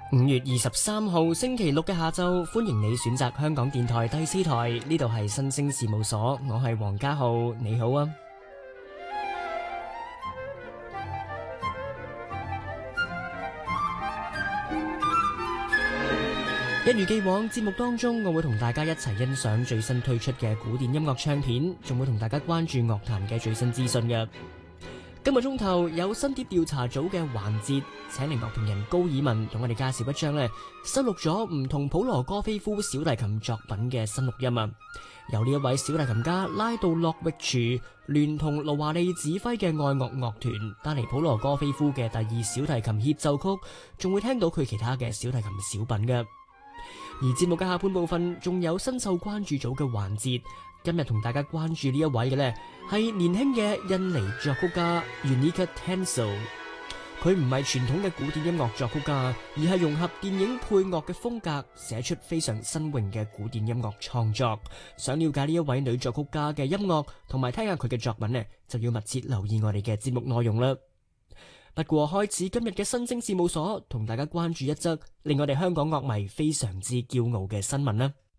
5月23號星期六嘅下晝，歡迎你選擇香港電台第4台，呢度係新星事務所，我係黃家浩，你好啊。一如既往，節目當中我會同大家一齊欣賞最新推出嘅古典音樂唱片，仲會同大家關注樂壇嘅最新資訊嘅。今個鐘頭有新碟調查組嘅環節，請嚟樂評人高爾文同我哋介紹一張收錄咗唔同普羅戈菲夫小提琴作品嘅新錄音啊！由呢一位小提琴家拉杜洛域廚聯同盧華利指揮嘅愛樂樂團帶嚟普羅戈菲夫嘅第2小提琴協奏曲，仲會聽到佢其他嘅小提琴小品嘅。而節目嘅下半部分仲有新秀關注組嘅環節，今日同大家關注呢一位嘅係年輕嘅印尼作曲家 Unica Tenso。 佢唔係傳統嘅古典音樂作曲家，而係融合電影配樂嘅風格，寫出非常新穎嘅古典音樂創作。想了解呢一位女作曲家嘅音樂同埋聽下佢嘅作品就要密切留意我哋嘅節目內容啦。不過開始今日嘅新星事務所，同大家關注一則令我哋香港樂迷非常之驕傲嘅新聞啦。